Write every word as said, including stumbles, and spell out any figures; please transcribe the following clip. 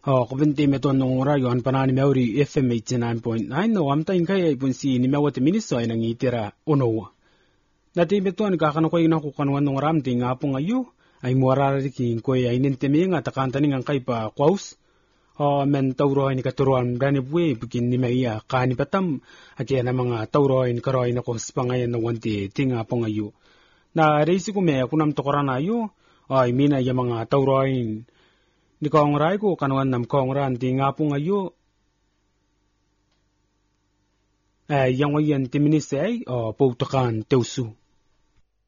Oh, kubinti meto nung rayo an panani meuri F M eighty-nine point nine no amta inkay ay punsi ni mewat miniso ay nangitira uno. Dati meto an kakano ko ina kukanuan nung ram ting apong ayo ay muarari king ko ay nintemi nga takantani ngang kay pa kwaus. Oh, men tauro ay ni katuruan dani buwe bikin ni maya kani patam akya na mga tauro ay ni karoy na kos pangayan na wanti ting apong ayo. Na reisi ko me kunam tokoran ayo ay mina ya mga tauro ay ni kong rai ko kanuan nam kong ran ti ngapong ayo ay yang wayan ti minisay o putukan teusu.